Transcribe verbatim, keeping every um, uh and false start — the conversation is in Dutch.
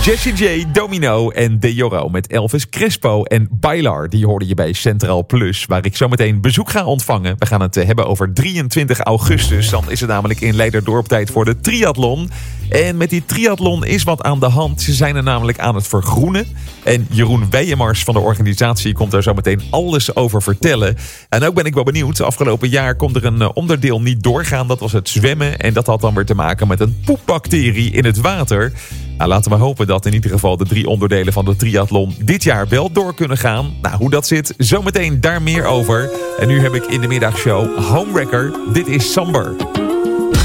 Jessie J, Domino en De Jorro met Elvis Crespo en Bailar. Die hoorde je bij Centraal Plus, waar ik zometeen bezoek ga ontvangen. We gaan het hebben over drieëntwintig augustus. Dan is het namelijk in Leiderdorp tijd voor de triathlon. En met die triathlon is wat aan de hand. Ze zijn er namelijk aan het vergroenen. En Jeroen Weijemars van de organisatie komt daar zo meteen alles over vertellen. En ook ben ik wel benieuwd. Afgelopen jaar kon er een onderdeel niet doorgaan. Dat was het zwemmen. En dat had dan weer te maken met een poepbacterie in het water. Nou, laten we hopen dat in ieder geval de drie onderdelen van de triathlon dit jaar wel door kunnen gaan. Nou, hoe dat zit, zometeen daar meer over. En nu heb ik in de middagshow Homewrecker. Dit is Samber.